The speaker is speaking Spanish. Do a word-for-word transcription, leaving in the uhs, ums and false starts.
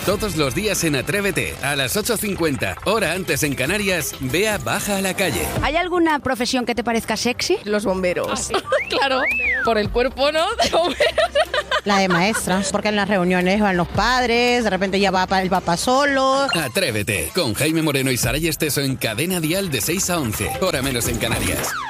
Todos los días en Atrévete, a las ocho cincuenta, hora antes en Canarias, Bea baja a la calle. ¿Hay alguna profesión que te parezca sexy? Los bomberos. Ah, sí. Claro, por el cuerpo, ¿no? De bomberos. La de maestra, porque en las reuniones van los padres, de repente ya va el papá solo. Atrévete, con Jaime Moreno y Saray Esteso en Cadena Dial de seis a once, hora menos en Canarias.